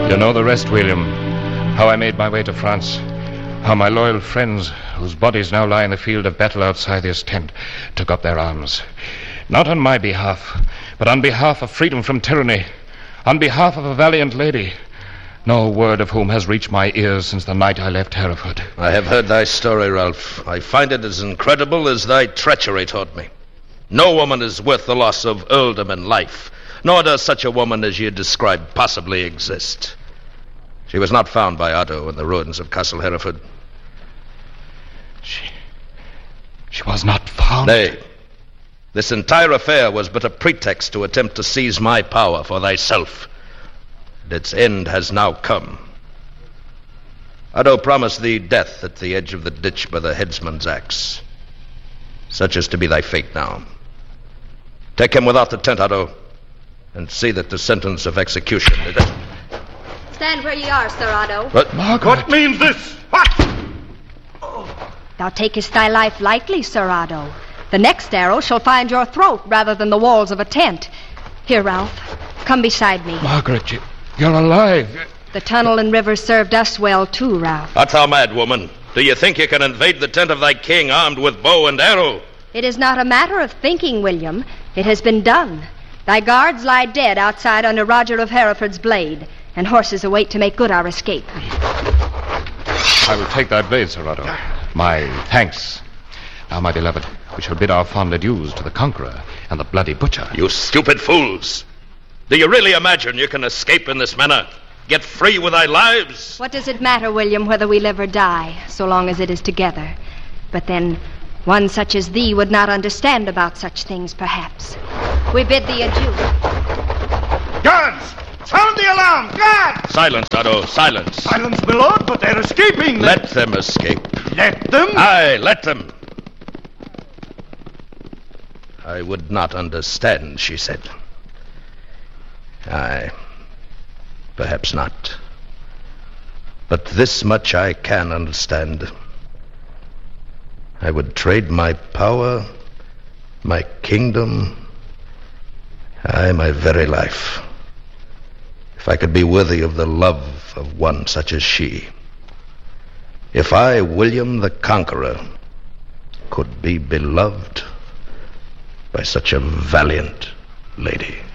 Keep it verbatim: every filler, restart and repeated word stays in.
You know the rest, William. How I made my way to France. How my loyal friends, whose bodies now lie in the field of battle outside this tent, took up their arms. Not on my behalf, but on behalf of freedom from tyranny. On behalf of a valiant lady, no word of whom has reached my ears since the night I left Hereford. I have heard thy story, Ralph. I find it as incredible as thy treachery taught me. No woman is worth the loss of earldom and life, nor does such a woman as you described possibly exist. She was not found by Otto in the ruins of Castle Hereford. She... she was not found? Nay. This entire affair was but a pretext to attempt to seize my power for thyself. And its end has now come. Otto promised thee death at the edge of the ditch by the headsman's axe. Such is to be thy fate now. Take him without the tent, Otto, and see that the sentence of execution is... Stand where ye are, Sir Otto. What? Margaret. What means this? What? Thou takest thy life lightly, Sir Otto. The next arrow shall find your throat rather than the walls of a tent. Here, Ralph, come beside me. Margaret, you, you're alive. The tunnel and river served us well, too, Ralph. Art thou mad, woman? Do you think you can invade the tent of thy king armed with bow and arrow? It is not a matter of thinking, William. It has been done. Thy guards lie dead outside under Roger of Hereford's blade, and horses await to make good our escape. I will take thy blade, Sir Otto. My thanks. Now, my beloved, we shall bid our fond adieus to the conqueror and the bloody butcher. You stupid fools! Do you really imagine you can escape in this manner? Get free with thy lives? What does it matter, William, whether we live or die, so long as it is together? But then, one such as thee would not understand about such things, perhaps. We bid thee adieu. Guards! Sound the alarm! Guards! Silence, Otto, silence. Silence, my lord, but they're escaping. Let them escape. Let them? Aye, let them. I would not understand, she said. Aye, perhaps not. But this much I can understand. I would trade my power, my kingdom, aye, my very life, if I could be worthy of the love of one such as she. If I, William the Conqueror, could be beloved by such a valiant lady.